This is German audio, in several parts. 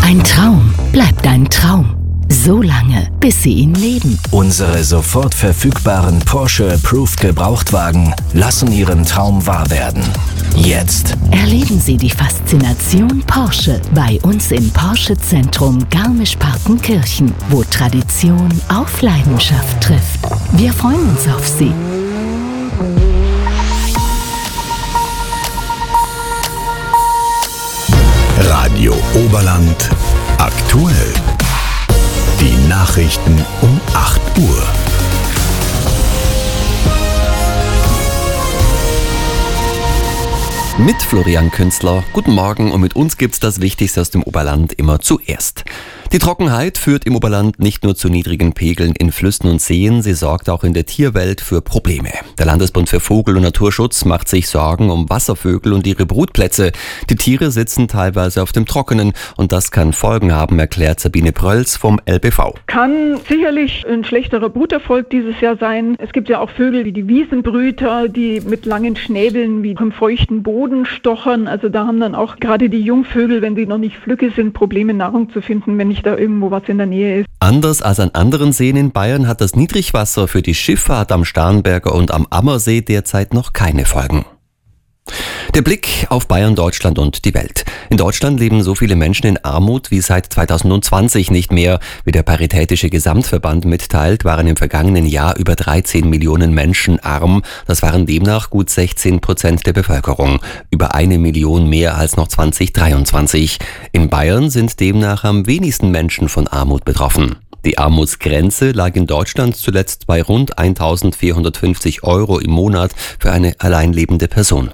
Ein Traum bleibt ein Traum. So lange, bis Sie ihn leben. Unsere sofort verfügbaren Porsche Approved Gebrauchtwagen lassen Ihren Traum wahr werden. Jetzt Erleben Sie die Faszination Porsche bei uns im Porsche Zentrum Garmisch-Partenkirchen, wo Tradition auf Leidenschaft trifft. Wir freuen uns auf Sie. Radio Oberland aktuell. Die Nachrichten um 8 Uhr. Mit Florian Künstler. Guten Morgen und mit uns gibt's das Wichtigste aus dem Oberland immer zuerst. Die Trockenheit führt im Oberland nicht nur zu niedrigen Pegeln in Flüssen und Seen, sie sorgt auch in der Tierwelt für Probleme. Der Landesbund für Vogel- und Naturschutz macht sich Sorgen um Wasservögel und ihre Brutplätze. Die Tiere sitzen teilweise auf dem Trockenen und das kann Folgen haben, erklärt Sabine Prölls vom LBV. Kann sicherlich ein schlechterer Bruterfolg dieses Jahr sein. Es gibt ja auch Vögel wie die Wiesenbrüter, die mit langen Schnäbeln wie im feuchten Boden stochern. Also da haben dann auch gerade die Jungvögel, wenn sie noch nicht flügge sind, Probleme Nahrung zu finden, wenn nicht da irgendwo was in der Nähe ist. Anders als an anderen Seen in Bayern hat das Niedrigwasser für die Schifffahrt am Starnberger und am Ammersee derzeit noch keine Folgen. Der Blick auf Bayern, Deutschland und die Welt. In Deutschland leben so viele Menschen in Armut wie seit 2020 nicht mehr. Wie der Paritätische Gesamtverband mitteilt, waren im vergangenen Jahr über 13 Millionen Menschen arm. Das waren demnach gut 16% der Bevölkerung. Über 1 Million mehr als noch 2023. In Bayern sind demnach am wenigsten Menschen von Armut betroffen. Die Armutsgrenze lag in Deutschland zuletzt bei rund 1.450 € im Monat für eine alleinlebende Person.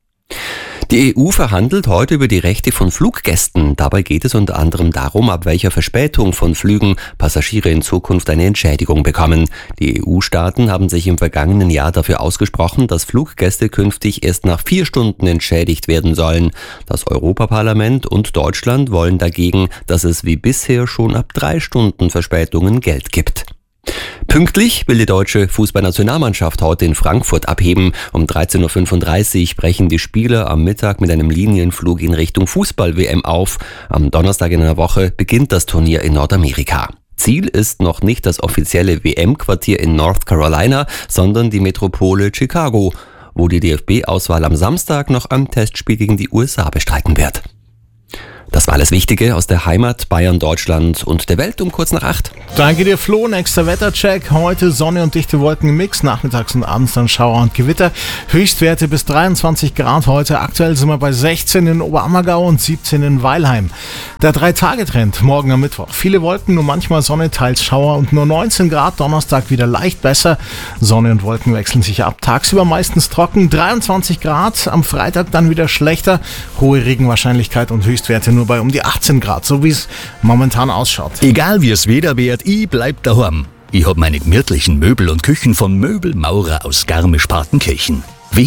Die EU verhandelt heute über die Rechte von Fluggästen. Dabei geht es unter anderem darum, ab welcher Verspätung von Flügen Passagiere in Zukunft eine Entschädigung bekommen. Die EU-Staaten haben sich im vergangenen Jahr dafür ausgesprochen, dass Fluggäste künftig erst nach 4 Stunden entschädigt werden sollen. Das Europaparlament und Deutschland wollen dagegen, dass es wie bisher schon ab 3 Stunden Verspätungen Geld gibt. Pünktlich will die deutsche Fußballnationalmannschaft heute in Frankfurt abheben. Um 13.35 Uhr brechen die Spieler am Mittag mit einem Linienflug in Richtung Fußball-WM auf. Am Donnerstag in einer Woche beginnt das Turnier in Nordamerika. Ziel ist noch nicht das offizielle WM-Quartier in North Carolina, sondern die Metropole Chicago, wo die DFB-Auswahl am Samstag noch ein Testspiel gegen die USA bestreiten wird. Das war alles Wichtige aus der Heimat, Bayern, Deutschland und der Welt um kurz nach 8. Danke dir, Flo. Nächster Wettercheck. Heute Sonne und dichte Wolken im Mix. Nachmittags und abends dann Schauer und Gewitter. Höchstwerte bis 23 Grad heute. Aktuell sind wir bei 16 in Oberammergau und 17 in Weilheim. Der 3-Tage-Trend morgen am Mittwoch. Viele Wolken, nur manchmal Sonne, teils Schauer und nur 19 Grad. Donnerstag wieder leicht besser. Sonne und Wolken wechseln sich ab. Tagsüber meistens trocken. 23 Grad. Am Freitag dann wieder schlechter. Hohe Regenwahrscheinlichkeit und Höchstwerte nur bei um die 18 Grad, so wie es momentan ausschaut. Egal wie es Wetter wird, ich bleib daheim. Ich hab meine gemütlichen Möbel und Küchen von Möbelmaurer aus Garmisch-Partenkirchen.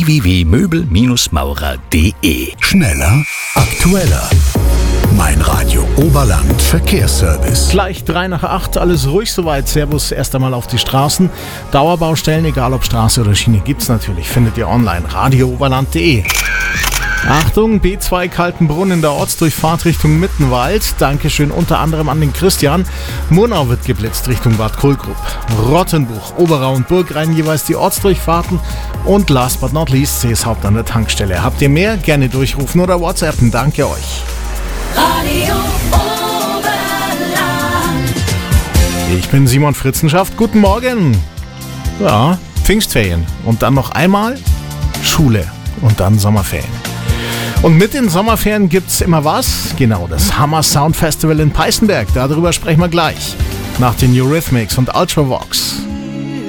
www.möbelmaurer.de. Schneller, aktueller. Mein Radio Oberland Verkehrsservice. Gleich 3 nach 8, alles ruhig soweit. Servus, erst einmal auf die Straßen. Dauerbaustellen, egal ob Straße oder Schiene, gibt's natürlich. Findet ihr online, radiooberland.de. Achtung, B2 Kaltenbrunn in der Ortsdurchfahrt Richtung Mittenwald. Dankeschön unter anderem an den Christian. Murnau wird geblitzt Richtung Bad Kohlgrub. Rottenbuch, Oberau und Burgrhein jeweils die Ortsdurchfahrten. Und last but not least, Seeshaupt an der Tankstelle. Habt ihr mehr? Gerne durchrufen oder WhatsAppen. Danke euch. Radio Oberland. Ich bin Simon Fritzenschaft. Guten Morgen. Ja, Pfingstferien. Und dann noch einmal Schule. Und dann Sommerferien. Und mit den Sommerferien gibt's immer was? Genau, das Hammer Sound Festival in Peißenberg. Darüber sprechen wir gleich. Nach den Eurythmics und Ultravox.